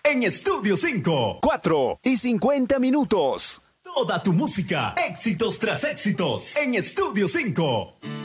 en Estudio 5. 4:50. Toda tu música, éxitos tras éxitos, en Estudio 5.